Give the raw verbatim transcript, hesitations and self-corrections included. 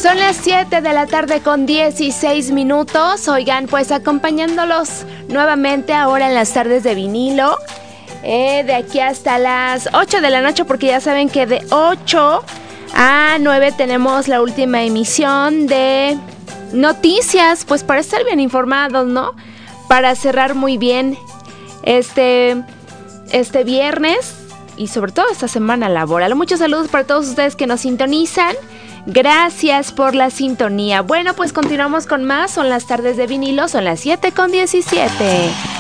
Son las siete de la tarde con dieciséis minutos. Oigan, pues acompañándolos nuevamente ahora en las tardes de vinilo. Eh, de aquí hasta las ocho de la noche, porque ya saben que de ocho a nueve tenemos la última emisión de noticias, pues para estar bien informados, ¿no? Para cerrar muy bien este, este viernes y sobre todo esta semana laboral. Muchos saludos para todos ustedes que nos sintonizan. Gracias por la sintonía. Bueno, pues continuamos con más. Son las tardes de vinilo, son las siete con diecisiete.